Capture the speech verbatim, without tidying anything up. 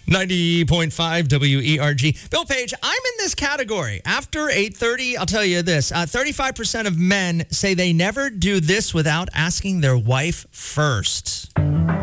ninety point five W E R G. Bill Page, I'm in this category. After eight thirty, I'll tell you this. Uh, thirty-five percent of men say they never do this without asking their wife first.